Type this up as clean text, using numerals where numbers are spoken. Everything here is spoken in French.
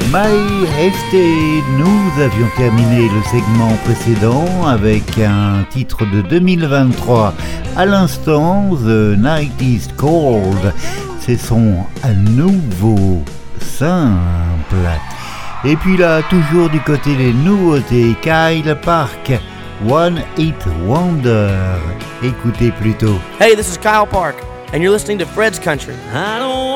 Majesté, nous avions terminé le segment précédent avec un titre de 2023. À l'instant, The Night is Cold. C'est son à nouveau simple. Et puis là, toujours du côté des nouveautés, Kyle Park, One Hit Wonder. Écoutez plutôt. Hey, this is Kyle Park, and you're listening to Fred's Country. I don't